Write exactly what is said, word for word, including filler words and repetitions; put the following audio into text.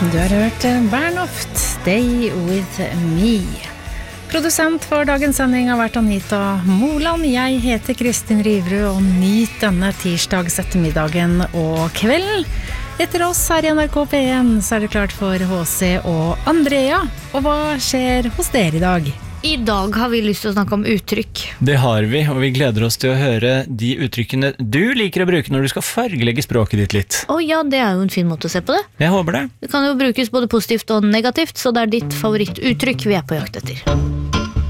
Du har hørt Bernhoft, Stay With Me. Produsent for dagens sending har vært Anita Moland. Jeg heter Kristin Riverud og nyt denne tirsdags ettermiddagen og kvelden. Etter oss her i N R K P en så er det klart for H C og Andrea. Og hva skjer hos dere i dag? I dag har vi lyst til å snakke om uttrykk. Det har vi, og vi gleder oss til å høre de uttrykkene du liker å bruke når du skal fargelegge språket ditt litt. Å ja, det er jo en fin måte å se på det. Jeg håper det. Det kan jo brukes både positivt og negativt, så det er ditt favorittuttrykk vi er på jakt etter.